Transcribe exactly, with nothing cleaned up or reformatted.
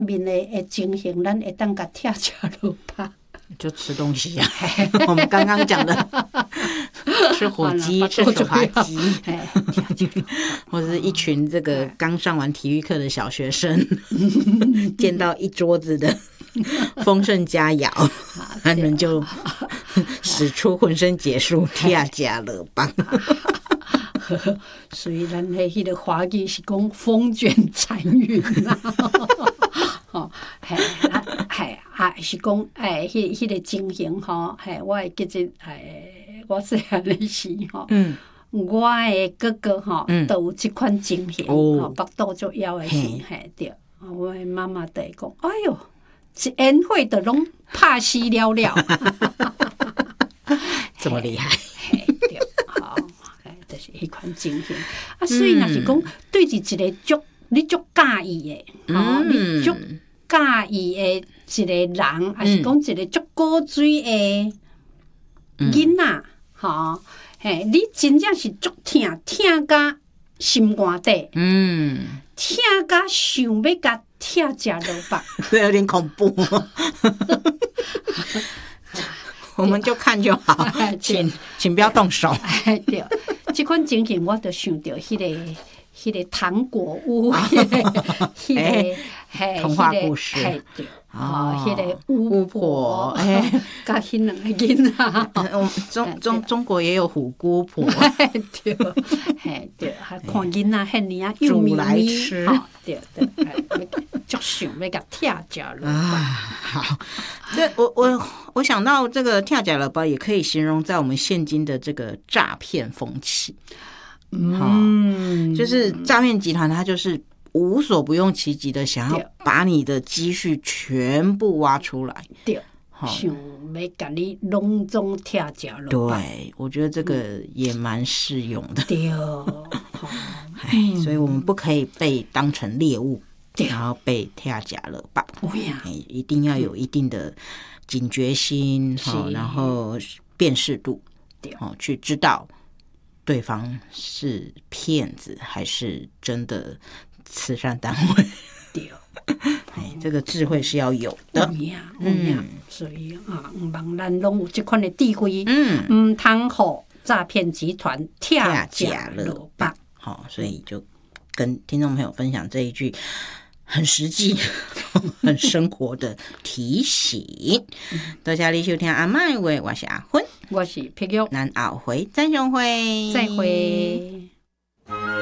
面的的情形，咱会当甲拆食落腹。 就吃东西啊，我们刚刚讲的吃火鸡、吃手扒鸡，或者是一群这个刚上完体育课的小学生，见到一桌子的丰盛佳肴，他们就使出浑身解数，跳加勒棒。 所以咱的迄个华语是讲风卷残云啦。吼，嘿，啊，嘿，啊，是讲，哎，迄迄个情形吼，嘿，我会记得，哎，我细汉的时吼，嗯，我的哥哥吼，都有这款情形，吼，腹肚足枵的时，嘿，对，我的妈妈就会讲，哎哟，一宴会都拢拍死了了， 这么厉害， 嘿，对，好，就是迄款情形，啊，所以若是讲对住一个足。你足介意的，吼、嗯，你足介意的一个人，还、嗯、是讲一个足古水的囡仔，吼、嗯，嘿，你真正是足疼，疼甲心肝底，嗯，疼甲想要甲疼食落腹， 这有点恐怖。我们就看就好，请请不要动手。 对，这款情形我就想到迄、那个。迄个糖果屋，迄个迄个嘿，童话故事， 对，哦，迄个巫婆，哎，甲迄两个囡仔， 中中中国也有虎姑婆， 对，嘿对，还看囡仔遐尼啊， 煮来吃， 对对，足想要甲跳脚了啊！好，这我我我想到这个跳脚了吧，也可以形容在我们现今的这个诈骗风气。嗯，就是诈骗集团，他就是无所不用其极的想要把你的积蓄全部挖出来， 对，想要把你拢总跳脚了。 对，我觉得这个也蛮适用的。 对， 哎，所以我们不可以被当成猎物，然后被跳脚了吧？一定要有一定的警觉心，然后辨识度，去知道。对方是骗子还是真的慈善单位？对，哎，这个智慧是要有的。 嗯，所以啊，唔茫咱拢有这款的智慧，嗯，唔通互诈骗集团跳假落吧。 好，所以就跟听众朋友分享这一句很实际、很生活的提醒。多谢你收听阿麦话，我是阿芬。 我是碧玉， 咱后回再相会， 再会。